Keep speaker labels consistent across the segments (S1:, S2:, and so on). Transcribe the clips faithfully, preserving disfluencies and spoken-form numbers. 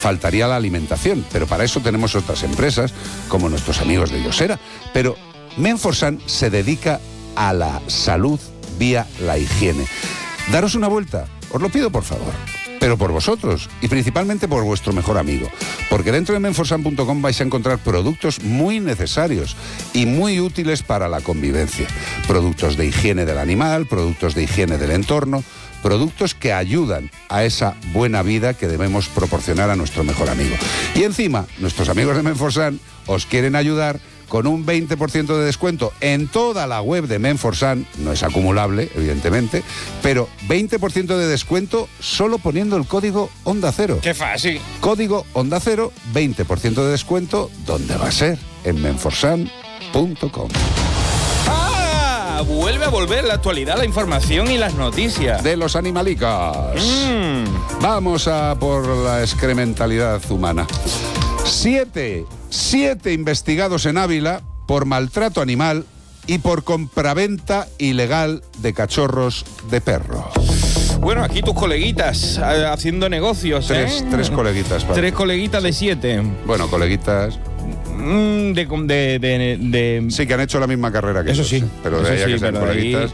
S1: faltaría la alimentación, pero para eso tenemos otras empresas, como nuestros amigos de Yosera. Pero Menforsan se dedica a la salud vía la higiene. Daros una vuelta, os lo pido por favor, pero por vosotros y principalmente por vuestro mejor amigo, porque dentro de menforsan punto com vais a encontrar productos muy necesarios y muy útiles para la convivencia. Productos de higiene del animal, productos de higiene del entorno, productos que ayudan a esa buena vida que debemos proporcionar a nuestro mejor amigo. Y encima, nuestros amigos de Menforsan os quieren ayudar con un veinte por ciento de descuento en toda la web de Menforsan, no es acumulable, evidentemente, pero veinte por ciento de descuento solo poniendo el código Onda Cero.
S2: ¡Qué fácil!
S1: Código Onda Cero, veinte por ciento de descuento, ¿dónde va a ser? En menforsan punto com.
S2: ¡Ah! Vuelve a volver la actualidad, la información y las noticias.
S1: De los animalicas.
S2: Mm.
S1: Vamos a por la excrementalidad humana. Siete... Siete investigados en Ávila por maltrato animal y por compraventa ilegal de cachorros de perro.
S2: Bueno, aquí tus coleguitas eh, haciendo negocios,
S1: Tres,
S2: ¿eh?
S1: tres coleguitas. Para.
S2: Tres coleguitas de siete.
S1: Bueno, coleguitas.
S2: Mm, de, de, de, de...
S1: Sí, que han hecho la misma carrera que
S2: eso
S1: ellos,
S2: sí.
S1: Pero de
S2: eso
S1: ahí a
S2: sí,
S1: que sean
S2: pero
S1: coleguitas.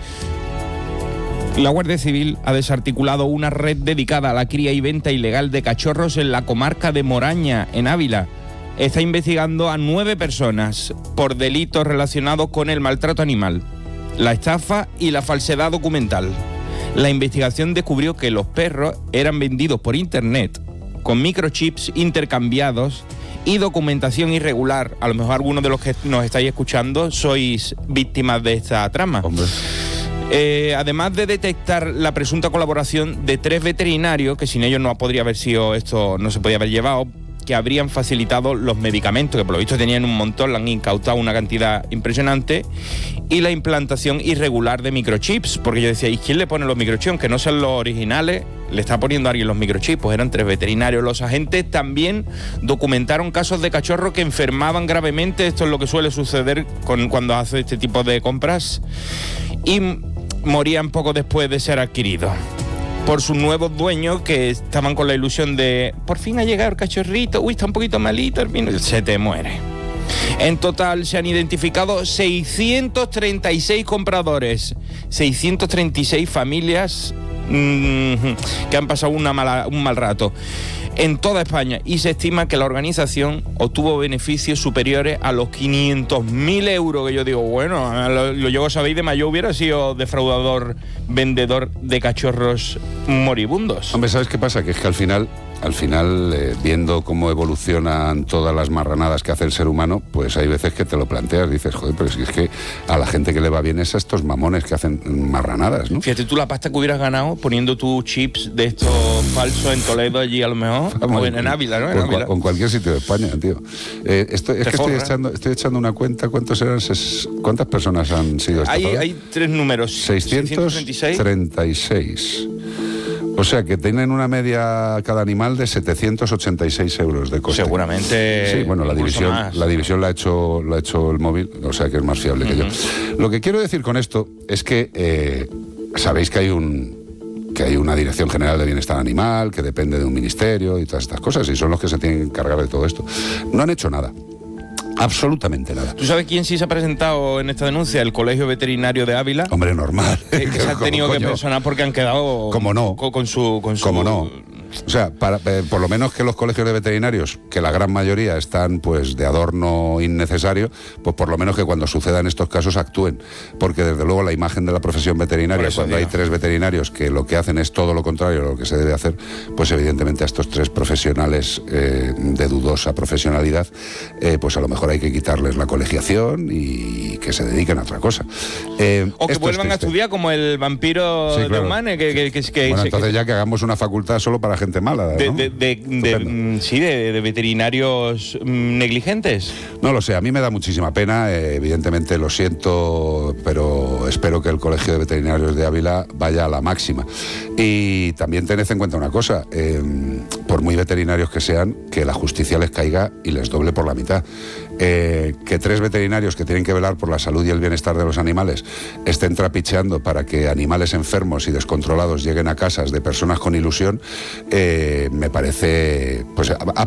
S2: Ahí... La Guardia Civil ha desarticulado una red dedicada a la cría y venta ilegal de cachorros en la comarca de Moraña, en Ávila. Está investigando a nueve personas por delitos relacionados con el maltrato animal, la estafa y la falsedad documental. La investigación descubrió que los perros eran vendidos por internet con microchips intercambiados y documentación irregular. A lo mejor algunos de los que nos estáis escuchando sois víctimas de esta trama.
S1: Hombre.
S2: Eh, además de detectar la presunta colaboración de tres veterinarios, que sin ellos no podría haber sido esto, no se podía haber llevado, que habrían facilitado los medicamentos, que por lo visto tenían un montón, le han incautado una cantidad impresionante, y la implantación irregular de microchips, porque yo decía, ¿y quién le pone los microchips? Aunque no sean los originales, le está poniendo a alguien los microchips. Pues eran tres veterinarios. Los agentes también documentaron casos de cachorros que enfermaban gravemente, esto es lo que suele suceder con, cuando hace este tipo de compras, y morían poco después de ser adquiridos por sus nuevos dueños, que estaban con la ilusión de por fin ha llegado el cachorrito, uy, está un poquito malito el vino, se te muere. En total se han identificado seiscientos treinta y seis compradores, seiscientos treinta y seis familias mmm, que han pasado una mala, un mal rato en toda España, y se estima que la organización obtuvo beneficios superiores a los quinientos mil euros, que yo digo, bueno, lo, lo yo sabéis de mayo hubiera sido defraudador, vendedor de cachorros moribundos.
S1: Hombre, ¿sabes qué pasa? Que es que al final, al final, eh, viendo cómo evolucionan todas las marranadas que hace el ser humano, pues hay veces que te lo planteas, dices, joder, pero si es que a la gente que le va bien es a estos mamones que hacen marranadas, ¿no?
S2: Fíjate tú la pasta que hubieras ganado poniendo tus chips de estos falsos en Toledo allí a lo mejor. Vamos, o en, en Ávila, ¿no? En,
S1: Ávila. O en cualquier sitio de España, tío. Eh, esto, es que estoy echando, estoy echando una cuenta. ¿Cuántos eran? ¿Cuántas personas han sido estafadas?
S2: Hay, hay tres números.
S1: seiscientos treinta y seis. O sea, que tienen una media cada animal de setecientos ochenta y seis euros de coste.
S2: Seguramente.
S1: Sí, bueno, la división, la división la ha hecho, la ha hecho el móvil, o sea que es más fiable uh-huh. que yo. Lo que quiero decir con esto es que eh, sabéis que hay un que hay una Dirección General de Bienestar Animal, que depende de un ministerio y todas estas cosas, y son los que se tienen que encargar de todo esto. No han hecho nada. Absolutamente nada.
S2: ¿Tú sabes quién sí se ha presentado en esta denuncia? El Colegio Veterinario de Ávila.
S1: Hombre, normal.
S2: Eh, que se ha tenido que personar porque han quedado...
S1: ¿Cómo no?
S2: Con, con su... Con su...
S1: ¿Cómo no? O sea, para, eh, por lo menos que los colegios de veterinarios, que la gran mayoría están pues de adorno innecesario, pues por lo menos que cuando sucedan estos casos actúen, porque desde luego la imagen de la profesión veterinaria, cuando digo. hay tres veterinarios que lo que hacen es todo lo contrario a lo que se debe hacer, pues evidentemente a estos tres profesionales eh, de dudosa profesionalidad, eh, pues a lo mejor hay que quitarles la colegiación y que se dediquen a otra cosa. Eh,
S2: o que vuelvan a estudiar como el vampiro sí, claro. de Humane, que, que, que, que
S1: bueno,
S2: se,
S1: entonces
S2: que...
S1: ya que hagamos una facultad solo para gente mala, ¿no?
S2: De, de, de, de, sí, de, de veterinarios negligentes.
S1: No lo sé, a mí me da muchísima pena, eh, evidentemente lo siento, pero espero que el Colegio de Veterinarios de Ávila vaya a la máxima. Y también tened en cuenta una cosa, eh, por muy veterinarios que sean, que la justicia les caiga y les doble por la mitad. eh, que tres veterinarios que tienen que velar por la salud y el bienestar de los animales estén trapicheando para que animales enfermos y descontrolados lleguen a casas de personas con ilusión, eh, me parece, pues